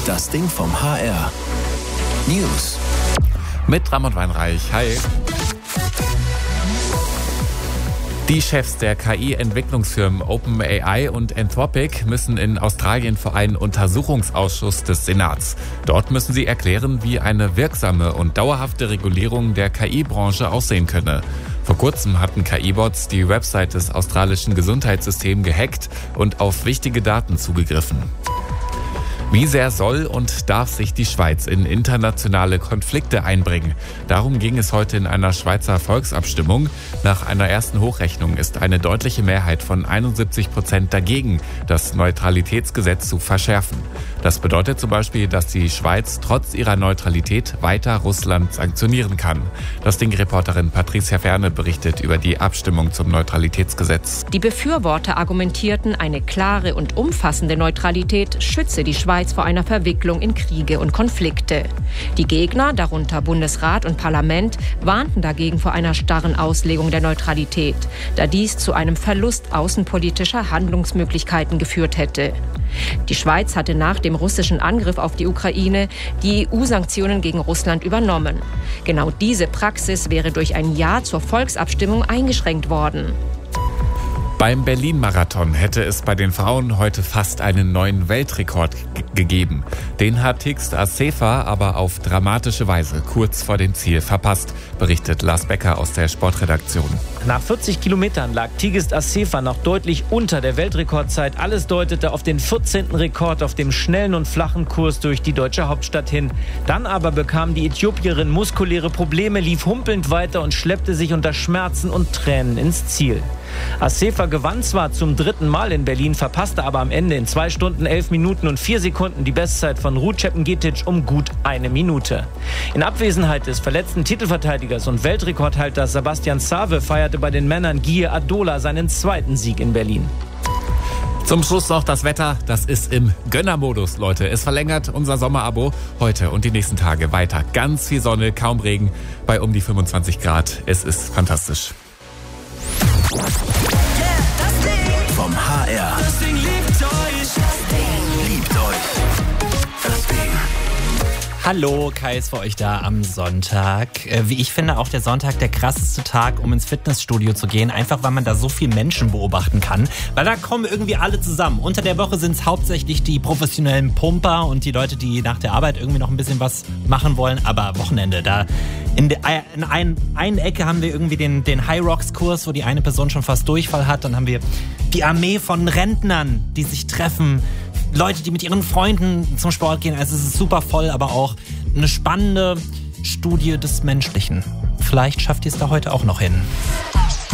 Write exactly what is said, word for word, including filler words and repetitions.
Das Ding vom H R. News. Mit Ramon Weinreich. Hi. Die Chefs der K I-Entwicklungsfirmen OpenAI und Anthropic müssen in Australien vor einen Untersuchungsausschuss des Senats. Dort müssen sie erklären, wie eine wirksame und dauerhafte Regulierung der K I-Branche aussehen könne. Vor kurzem hatten K I-Bots die Website des australischen Gesundheitssystems gehackt und auf wichtige Daten zugegriffen. Wie sehr soll und darf sich die Schweiz in internationale Konflikte einbringen? Darum ging es heute in einer Schweizer Volksabstimmung. Nach einer ersten Hochrechnung ist eine deutliche Mehrheit von einundsiebzig Prozent dagegen, das Neutralitätsgesetz zu verschärfen. Das bedeutet zum Beispiel, dass die Schweiz trotz ihrer Neutralität weiter Russland sanktionieren kann. Das Ding-Reporterin Patricia Ferne berichtet über die Abstimmung zum Neutralitätsgesetz. Die Befürworter argumentierten, eine klare und umfassende Neutralität schütze die Schweiz vor einer Verwicklung in Kriege und Konflikte. Die Gegner, darunter Bundesrat und Parlament, warnten dagegen vor einer starren Auslegung der Neutralität, da dies zu einem Verlust außenpolitischer Handlungsmöglichkeiten geführt hätte. Die Schweiz hatte nach dem russischen Angriff auf die Ukraine die E U-Sanktionen gegen Russland übernommen. Genau diese Praxis wäre durch ein Ja zur Volksabstimmung eingeschränkt worden. Beim Berlin-Marathon hätte es bei den Frauen heute fast einen neuen Weltrekord g- gegeben. Den hat Tigst Assefa aber auf dramatische Weise kurz vor dem Ziel verpasst, berichtet Lars Becker aus der Sportredaktion. Nach vierzig Kilometern lag Tigst Assefa noch deutlich unter der Weltrekordzeit. Alles deutete auf den vierzehnten Rekord auf dem schnellen und flachen Kurs durch die deutsche Hauptstadt hin. Dann aber bekam die Äthiopierin muskuläre Probleme, lief humpelnd weiter und schleppte sich unter Schmerzen und Tränen ins Ziel. Assefa gewann zwar zum dritten Mal in Berlin, verpasste aber am Ende in zwei Stunden, elf Minuten und vier Sekunden die Bestzeit von Ruud Čepengitic um gut eine Minute. In Abwesenheit des verletzten Titelverteidigers und Weltrekordhalters Sebastian Save feierte bei den Männern Guy Adola seinen zweiten Sieg in Berlin. Zum Schluss noch das Wetter. Das ist im Gönnermodus, Leute. Es verlängert unser Sommerabo heute und die nächsten Tage weiter. Ganz viel Sonne, kaum Regen, bei um die fünfundzwanzig Grad. Es ist fantastisch. Vom H R. Das Ding liebt euch. Das Ding liebt euch. Das Ding. Hallo, Kai ist für euch da am Sonntag. Äh, wie ich finde, auch der Sonntag der krasseste Tag, um ins Fitnessstudio zu gehen. Einfach, weil man da so viel Menschen beobachten kann. Weil da kommen irgendwie alle zusammen. Unter der Woche sind es hauptsächlich die professionellen Pumper und die Leute, die nach der Arbeit irgendwie noch ein bisschen was machen wollen. Aber Wochenende, da in, de, in ein, einer Ecke haben wir irgendwie den, den High-Rocks-Kurs, wo die eine Person schon fast Durchfall hat. Dann haben wir die Armee von Rentnern, die sich treffen. Leute, die mit ihren Freunden zum Sport gehen. Also es ist super voll, aber auch eine spannende Studie des Menschlichen. Vielleicht schafft ihr es da heute auch noch hin.